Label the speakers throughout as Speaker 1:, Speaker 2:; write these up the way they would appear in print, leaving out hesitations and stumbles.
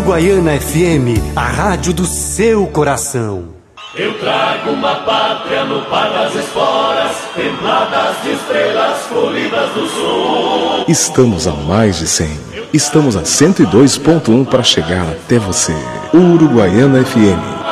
Speaker 1: Uruguaiana FM, a rádio do seu coração.
Speaker 2: Eu trago uma pátria no par das esporas, templadas de estrelas polidas do sul.
Speaker 3: Estamos a mais de 100. Estamos a 102.1 para chegar até você. Uruguaiana FM.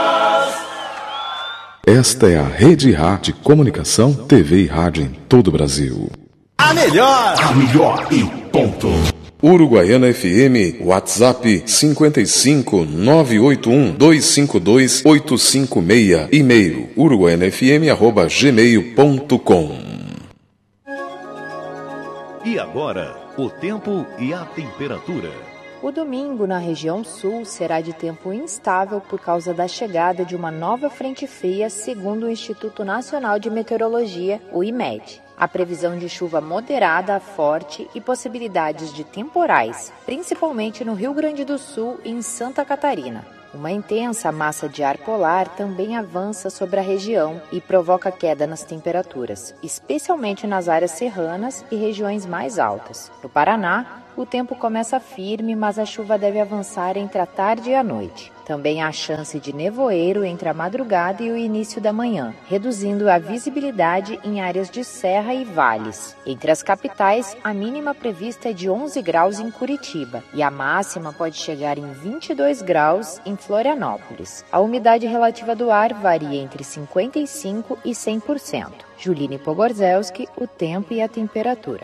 Speaker 3: Esta é a Rede Rádio Comunicação, TV e rádio em todo o Brasil.
Speaker 4: A melhor e ponto.
Speaker 3: Uruguaiana FM, WhatsApp 55 981 252 856, e-mail uruguaianafm@gmail.com.
Speaker 5: E agora, o tempo e a temperatura.
Speaker 6: O domingo na região sul será de tempo instável por causa da chegada de uma nova frente fria, segundo o Instituto Nacional de Meteorologia, o IMET. A previsão de chuva moderada a forte e possibilidades de temporais, principalmente no Rio Grande do Sul e em Santa Catarina. Uma intensa massa de ar polar também avança sobre a região e provoca queda nas temperaturas, especialmente nas áreas serranas e regiões mais altas. No Paraná, o tempo começa firme, mas a chuva deve avançar entre a tarde e a noite. Também há chance de nevoeiro entre a madrugada e o início da manhã, reduzindo a visibilidade em áreas de serra e vales. Entre as capitais, a mínima prevista é de 11 graus em Curitiba e a máxima pode chegar em 22 graus em Florianópolis. A umidade relativa do ar varia entre 55% e 100%. Juline Pogorzelski, o tempo e a temperatura.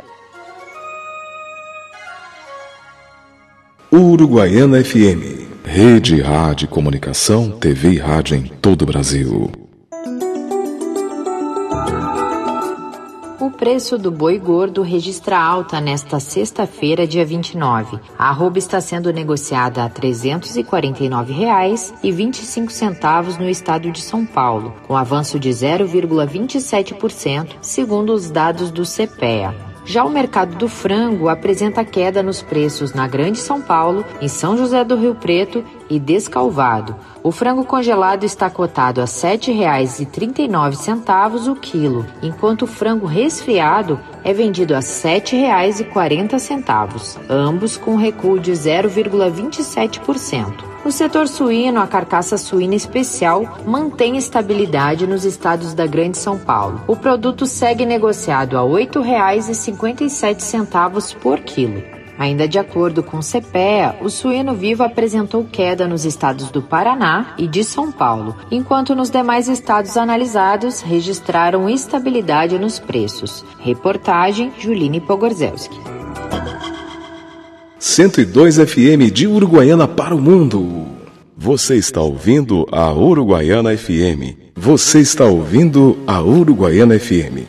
Speaker 3: Uruguaiana FM, Rede Rádio Comunicação, TV e rádio em todo o Brasil.
Speaker 6: O preço do boi gordo registra alta nesta sexta-feira, dia 29. A arroba está sendo negociada a R$ 349,25 no estado de São Paulo, com avanço de 0,27%, segundo os dados do CPEA. Já o mercado do frango apresenta queda nos preços na Grande São Paulo, em São José do Rio Preto e Descalvado. O frango congelado está cotado a R$ 7,39 o quilo, enquanto o frango resfriado é vendido a R$ 7,40, ambos com recuo de 0,27%. No setor suíno, a carcaça suína especial mantém estabilidade nos estados da Grande São Paulo. O produto segue negociado a R$ 8,57 por quilo. Ainda de acordo com o CPEA, o suíno vivo apresentou queda nos estados do Paraná e de São Paulo, enquanto nos demais estados analisados registraram estabilidade nos preços. Reportagem Juline Pogorzelski.
Speaker 3: 102 FM de Uruguaiana para o mundo. Você está ouvindo a Uruguaiana FM. Você está ouvindo a Uruguaiana FM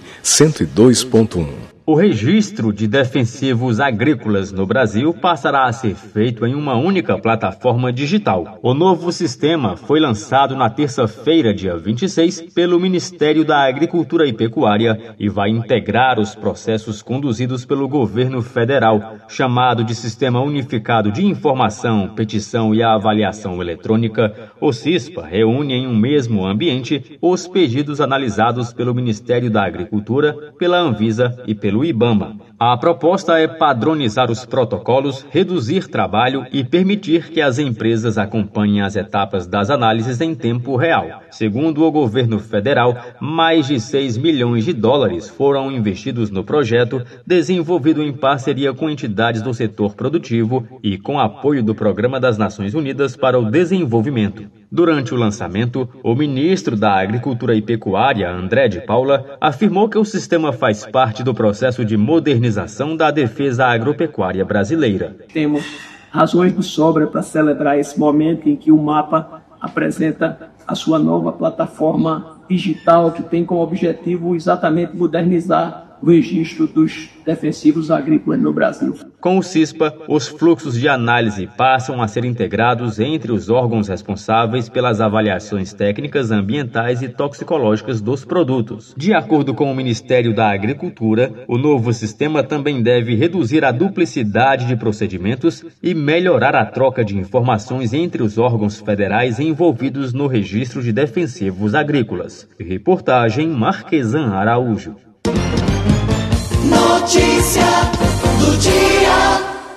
Speaker 3: 102.1.
Speaker 7: O registro de defensivos agrícolas no Brasil passará a ser feito em uma única plataforma digital. O novo sistema foi lançado na terça-feira, dia 26, pelo Ministério da Agricultura e Pecuária e vai integrar os processos conduzidos pelo governo federal, chamado de Sistema Unificado de Informação, Petição e Avaliação Eletrônica. O SISPA reúne em um mesmo ambiente os pedidos analisados pelo Ministério da Agricultura, pela Anvisa e pelo IBAMA. A proposta é padronizar os protocolos, reduzir trabalho e permitir que as empresas acompanhem as etapas das análises em tempo real. Segundo o governo federal, mais de US$6 milhões foram investidos no projeto, desenvolvido em parceria com entidades do setor produtivo e com apoio do Programa das Nações Unidas para o Desenvolvimento. Durante o lançamento, o ministro da Agricultura e Pecuária, André de Paula, afirmou que o sistema faz parte do processo de modernização da defesa agropecuária brasileira.
Speaker 8: Temos razões de sobra para celebrar esse momento em que o MAPA apresenta a sua nova plataforma digital, que tem como objetivo exatamente modernizar o registro dos defensivos agrícolas no Brasil.
Speaker 7: Com o SISPA, os fluxos de análise passam a ser integrados entre os órgãos responsáveis pelas avaliações técnicas, ambientais e toxicológicas dos produtos. De acordo com o Ministério da Agricultura, o novo sistema também deve reduzir a duplicidade de procedimentos e melhorar a troca de informações entre os órgãos federais envolvidos no registro de defensivos agrícolas. Reportagem Marquesan Araújo.
Speaker 2: Notícia do dia.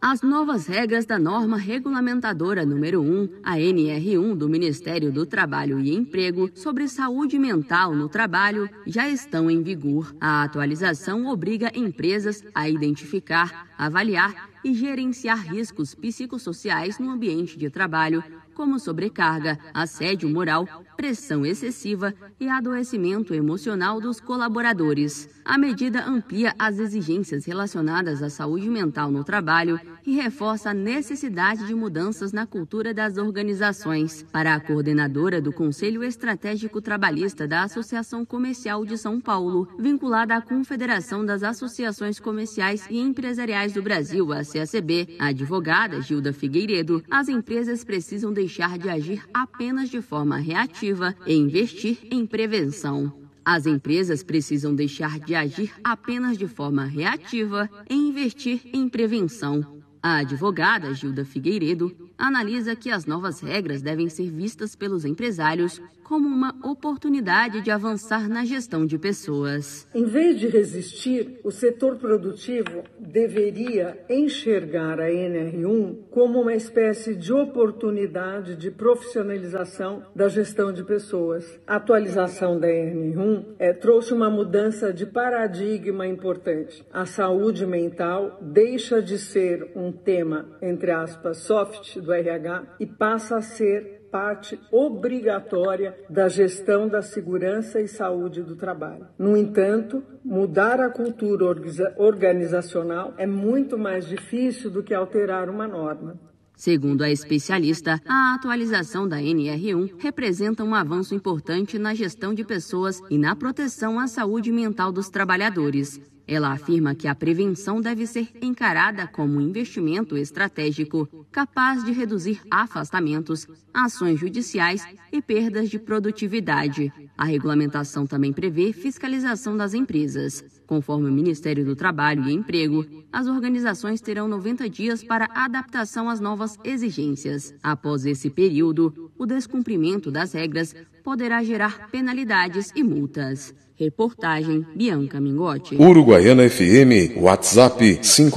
Speaker 9: As novas regras da norma regulamentadora número 1, a NR1 do Ministério do Trabalho e Emprego, sobre saúde mental no trabalho, já estão em vigor. A atualização obriga empresas a identificar, avaliar e gerenciar riscos psicossociais no ambiente de trabalho, como sobrecarga, assédio moral, pressão excessiva e adoecimento emocional dos colaboradores. A medida amplia as exigências relacionadas à saúde mental no trabalho e reforça a necessidade de mudanças na cultura das organizações. Para a coordenadora do Conselho Estratégico Trabalhista da Associação Comercial de São Paulo, vinculada à Confederação das Associações Comerciais e Empresariais do Brasil, a CACB, a advogada Gilda Figueiredo, as empresas precisam deixar de agir apenas de forma reativa e investir em prevenção. As empresas precisam deixar de agir apenas de forma reativa e investir em prevenção. A advogada Gilda Figueiredo analisa que as novas regras devem ser vistas pelos empresários como uma oportunidade de avançar na gestão de pessoas.
Speaker 10: Em vez de resistir, o setor produtivo deveria enxergar a NR1 como uma espécie de oportunidade de profissionalização da gestão de pessoas. A atualização da NR1 trouxe uma mudança de paradigma importante. A saúde mental deixa de ser um tema, entre aspas, soft do RH e passa a ser parte obrigatória da gestão da segurança e saúde do trabalho. No entanto, mudar a cultura organizacional é muito mais difícil do que alterar uma norma.
Speaker 9: Segundo a especialista, a atualização da NR1 representa um avanço importante na gestão de pessoas e na proteção à saúde mental dos trabalhadores. Ela afirma que a prevenção deve ser encarada como um investimento estratégico capaz de reduzir afastamentos, ações judiciais e perdas de produtividade. A regulamentação também prevê fiscalização das empresas. Conforme o Ministério do Trabalho e Emprego, as organizações terão 90 dias para adaptação às novas exigências. Após esse período, o descumprimento das regras poderá gerar penalidades e multas. Reportagem Bianca Mingotti.
Speaker 3: Uruguaiana FM, WhatsApp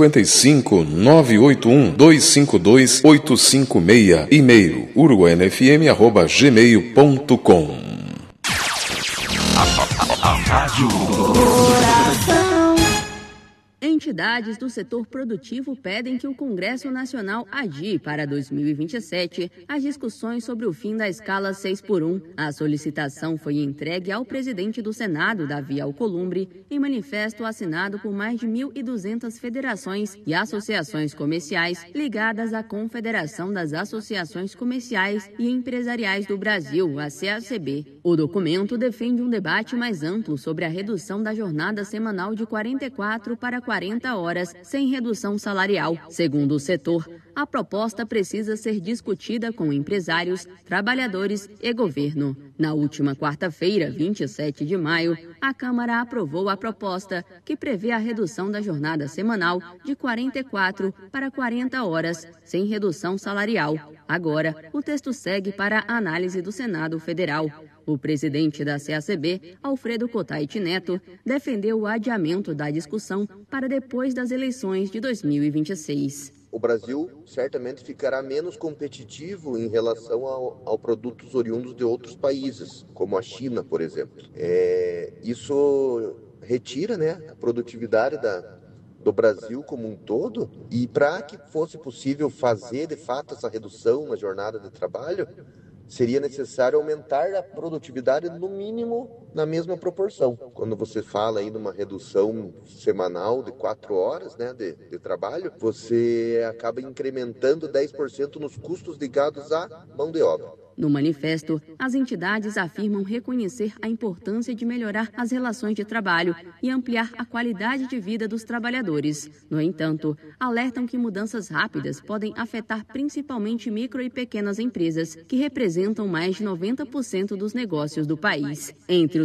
Speaker 3: 55981-252-856, e-mail uruguaianafm@gmail.com.
Speaker 9: Entidades do setor produtivo pedem que o Congresso Nacional adie para 2027 as discussões sobre o fim da escala 6x1. A solicitação foi entregue ao presidente do Senado, Davi Alcolumbre, em manifesto assinado por mais de 1.200 federações e associações comerciais ligadas à Confederação das Associações Comerciais e Empresariais do Brasil, a CACB. O documento defende um debate mais amplo sobre a redução da jornada semanal de 44 para 40 horas, sem redução salarial. Segundo o setor, a proposta precisa ser discutida com empresários, trabalhadores e governo. Na última quarta-feira, 27 de maio, a Câmara aprovou a proposta que prevê a redução da jornada semanal de 44 para 40 horas, sem redução salarial. Agora, o texto segue para a análise do Senado Federal. O presidente da CACB, Alfredo Cotait Neto, defendeu o adiamento da discussão para depois das eleições de 2026.
Speaker 11: O Brasil certamente ficará menos competitivo em relação a produtos oriundos de outros países, como a China, por exemplo. Isso retira, a produtividade do Brasil como um todo, e para que fosse possível fazer, de fato, essa redução na jornada de trabalho, seria necessário aumentar a produtividade no mínimo na mesma proporção. Quando você fala aí de uma redução semanal de 4 horas de trabalho, você acaba incrementando 10% nos custos ligados à mão de obra.
Speaker 9: No manifesto, as entidades afirmam reconhecer a importância de melhorar as relações de trabalho e ampliar a qualidade de vida dos trabalhadores. No entanto, alertam que mudanças rápidas podem afetar principalmente micro e pequenas empresas, que representam mais de 90% dos negócios do país. Entre os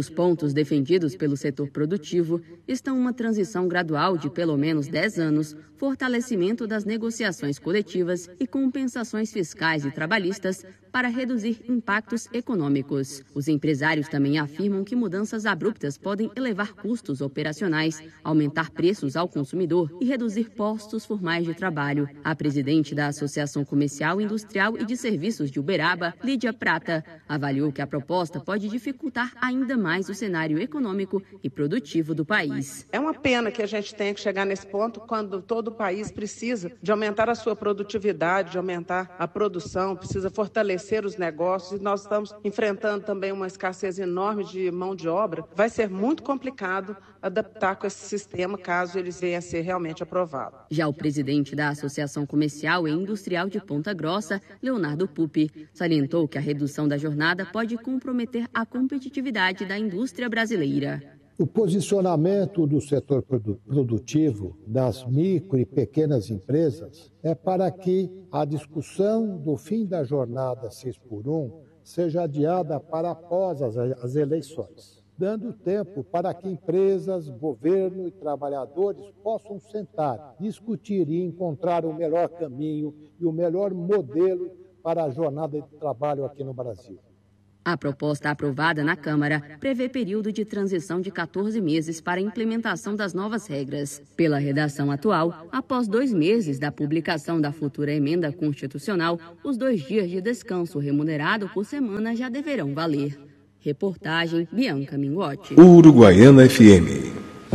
Speaker 9: Entre os pontos defendidos pelo setor produtivo estão uma transição gradual de pelo menos 10 anos, fortalecimento das negociações coletivas e compensações fiscais e trabalhistas para reduzir impactos econômicos. Os empresários também afirmam que mudanças abruptas podem elevar custos operacionais, aumentar preços ao consumidor e reduzir postos formais de trabalho. A presidente da Associação Comercial, Industrial e de Serviços de Uberaba, Lídia Prata, avaliou que a proposta pode dificultar ainda mais o cenário econômico e produtivo do país.
Speaker 12: É uma pena que a gente tenha que chegar nesse ponto quando todo o país precisa de aumentar a sua produtividade, de aumentar a produção, precisa fortalecer os negócios, e nós estamos enfrentando também uma escassez enorme de mão de obra. Vai ser muito complicado adaptar com esse sistema caso ele venha a ser realmente aprovado.
Speaker 9: Já o presidente da Associação Comercial e Industrial de Ponta Grossa, Leonardo Pupi, salientou que a redução da jornada pode comprometer a competitividade da indústria brasileira.
Speaker 13: O posicionamento do setor produtivo, das micro e pequenas empresas, é para que a discussão do fim da jornada 6x1 seja adiada para após as eleições, dando tempo para que empresas, governo e trabalhadores possam sentar, discutir e encontrar o melhor caminho e o melhor modelo para a jornada de trabalho aqui no Brasil.
Speaker 9: A proposta aprovada na Câmara prevê período de transição de 14 meses para a implementação das novas regras. Pela redação atual, após 2 meses da publicação da futura emenda constitucional, os 2 dias de descanso remunerado por semana já deverão valer. Reportagem Bianca Mingotti.
Speaker 3: Uruguaiana FM.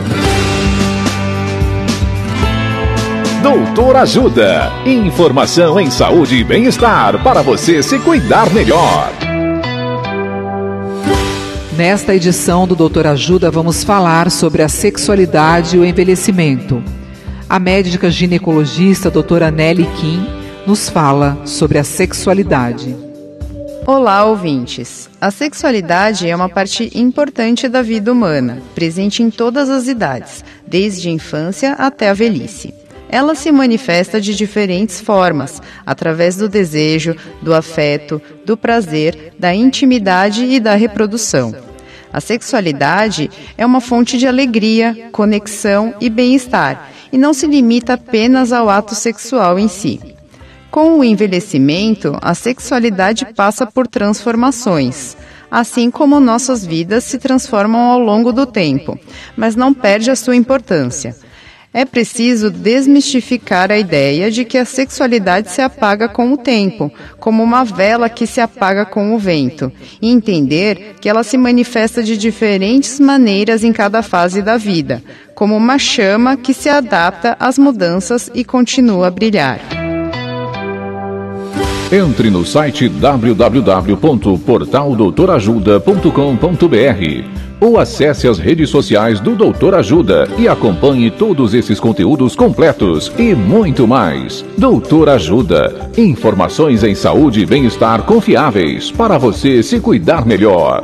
Speaker 5: Doutor Ajuda. Informação em saúde e bem-estar para você se cuidar melhor.
Speaker 14: Nesta edição do Doutor Ajuda, vamos falar sobre a sexualidade e o envelhecimento. A médica ginecologista doutora Nelly Kim nos fala sobre a sexualidade.
Speaker 15: Olá, ouvintes! A sexualidade é uma parte importante da vida humana, presente em todas as idades, desde a infância até a velhice. Ela se manifesta de diferentes formas, através do desejo, do afeto, do prazer, da intimidade e da reprodução. A sexualidade é uma fonte de alegria, conexão e bem-estar, e não se limita apenas ao ato sexual em si. Com o envelhecimento, a sexualidade passa por transformações, assim como nossas vidas se transformam ao longo do tempo, mas não perde a sua importância. É preciso desmistificar a ideia de que a sexualidade se apaga com o tempo, como uma vela que se apaga com o vento, e entender que ela se manifesta de diferentes maneiras em cada fase da vida, como uma chama que se adapta às mudanças e continua a brilhar.
Speaker 5: Entre no site www.portaldoutorajuda.com.br ou acesse as redes sociais do Doutor Ajuda e acompanhe todos esses conteúdos completos e muito mais. Doutor Ajuda. Informações em saúde e bem-estar confiáveis para você se cuidar melhor.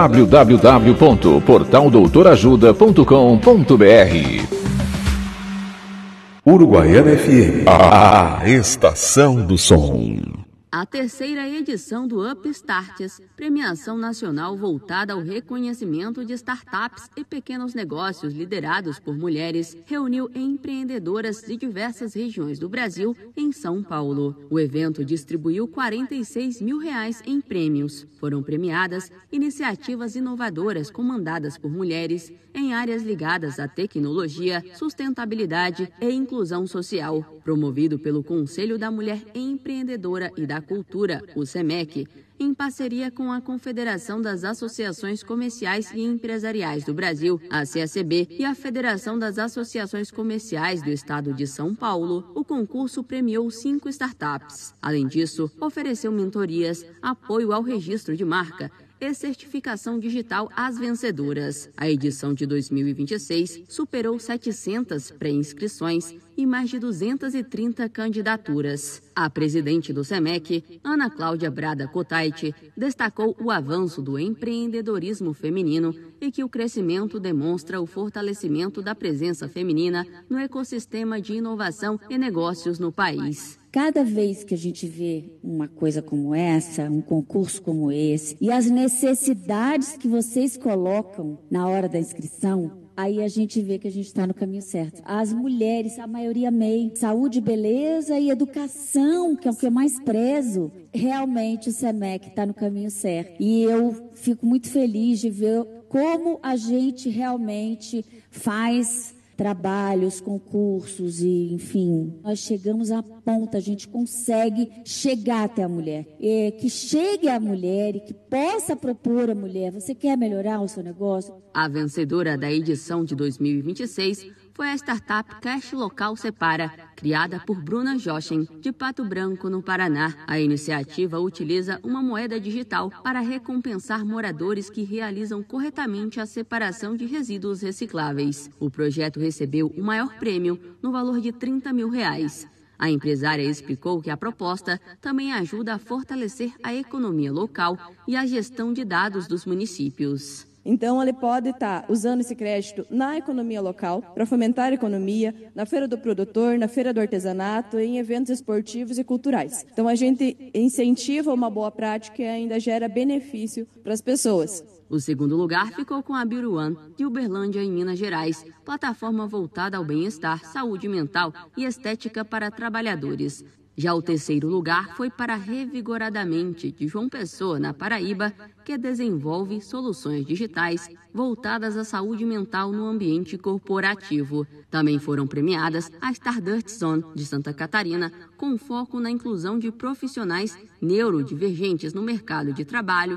Speaker 5: www.portaldoutorajuda.com.br.
Speaker 3: Uruguaiana FM, a estação do som.
Speaker 9: A 3ª edição do Upstarts, premiação nacional voltada ao reconhecimento de startups e pequenos negócios liderados por mulheres, reuniu empreendedoras de diversas regiões do Brasil em São Paulo. O evento distribuiu R$46 mil em prêmios. Foram premiadas iniciativas inovadoras comandadas por mulheres em áreas ligadas à tecnologia, sustentabilidade e inclusão social. Promovido pelo Conselho da Mulher Empreendedora e da Cultura, o SEMEC, em parceria com a Confederação das Associações Comerciais e Empresariais do Brasil, a CACB, e a Federação das Associações Comerciais do Estado de São Paulo, o concurso premiou 5 startups. Além disso, ofereceu mentorias, apoio ao registro de marca e certificação digital às vencedoras. A edição de 2026 superou 700 pré-inscrições e mais de 230 candidaturas. A presidente do SEMEC, Ana Cláudia Brada Cotaiti, destacou o avanço do empreendedorismo feminino e que o crescimento demonstra o fortalecimento da presença feminina no ecossistema de inovação e negócios no país.
Speaker 16: Cada vez que a gente vê uma coisa como essa, um concurso como esse, e as necessidades que vocês colocam na hora da inscrição, aí a gente vê que a gente está no caminho certo. As mulheres, a maioria MEI, saúde, beleza e educação, que é o que eu mais prezo. Realmente o SEMEC está no caminho certo. E eu fico muito feliz de ver como a gente realmente faz trabalhos, concursos e, enfim, nós chegamos à ponta, a gente consegue chegar até a mulher. Que chegue a mulher e que possa propor a mulher, você quer melhorar o seu negócio?
Speaker 9: A vencedora da edição de 2026 foi a startup Cash Local Separa, criada por Bruna Jochen, de Pato Branco, no Paraná. A iniciativa utiliza uma moeda digital para recompensar moradores que realizam corretamente a separação de resíduos recicláveis. O projeto recebeu o maior prêmio, no valor de R$30 mil. A empresária explicou que a proposta também ajuda a fortalecer a economia local e a gestão de dados dos municípios.
Speaker 17: Então, ele pode estar usando esse crédito na economia local, para fomentar a economia, na feira do produtor, na feira do artesanato, em eventos esportivos e culturais. Então, a gente incentiva uma boa prática e ainda gera benefício para as pessoas.
Speaker 9: O segundo lugar ficou com a Beauty One, de Uberlândia, em Minas Gerais, plataforma voltada ao bem-estar, saúde mental e estética para trabalhadores. Já o terceiro lugar foi para Revigoradamente, de João Pessoa, na Paraíba, que desenvolve soluções digitais voltadas à saúde mental no ambiente corporativo. Também foram premiadas a Stardust Zone, de Santa Catarina, com foco na inclusão de profissionais neurodivergentes no mercado de trabalho